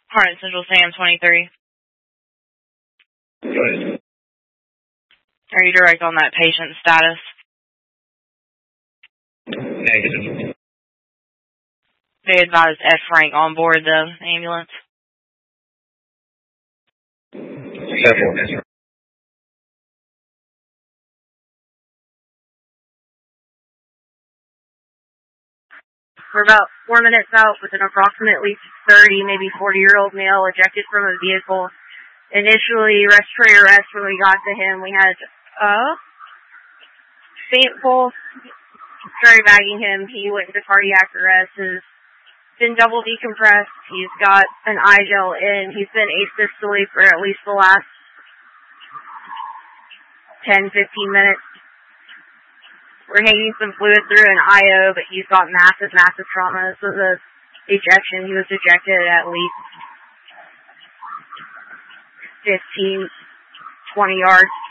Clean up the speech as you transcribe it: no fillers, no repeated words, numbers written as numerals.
Harnett Central Sam 23. Good. Are you direct on that patient status? Negative. They advised F. Frank on board the ambulance. Several. We're about 4 minutes out with an approximately 30, maybe 40-year-old male ejected from a vehicle. Initially, respiratory arrest when we got to him. We had faint pulse, started bagging him. He went into cardiac arrest. Has been double decompressed. He's got an eye gel in. He's been asystole for at least the last 10, 15 minutes. We're hanging some fluid through an IO, but he's got massive trauma. So the ejection, he was ejected at least 15, 20 yards